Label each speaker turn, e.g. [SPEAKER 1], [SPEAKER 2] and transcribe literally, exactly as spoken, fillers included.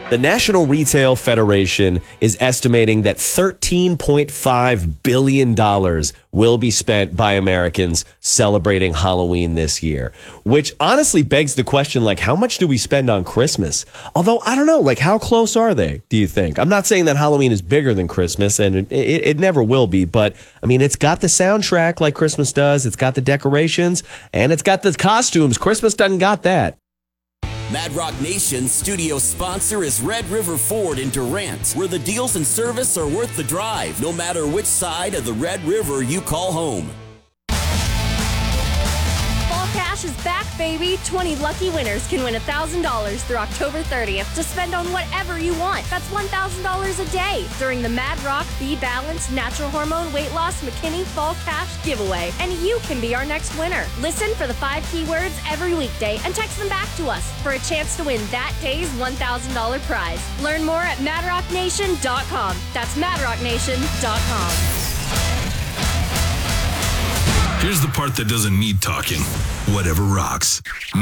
[SPEAKER 1] The National Retail Federation is estimating that thirteen point five billion dollars will be spent by Americans celebrating Halloween this year, which honestly begs the question, like, how much do we spend on Christmas? Although, I don't know, like, how close are they, do you think? I'm not saying that Halloween is bigger than Christmas, and it, it, it never will be, but, I mean, it's got the soundtrack like Christmas does, it's got the decorations, and it's got the costumes. Christmas doesn't got that.
[SPEAKER 2] Mad Rock Nation's studio sponsor is Red River Ford in Durant, where the deals and service are worth the drive, no matter which side of the Red River you call home.
[SPEAKER 3] Fall Cash is back, baby. twenty lucky winners can win one thousand dollars through October thirtieth to spend on whatever you want. That's one thousand dollars a day during the Mad Rock Be Balanced Natural Hormone Weight Loss McKinney Fall Cash giveaway. And you can be our next winner. Listen for the five keywords every weekday and text them back to us for a chance to win that day's one thousand dollars prize. Learn more at mad rock nation dot com. That's mad rock nation dot com.
[SPEAKER 4] Here's the part that doesn't need talking. Whatever rocks.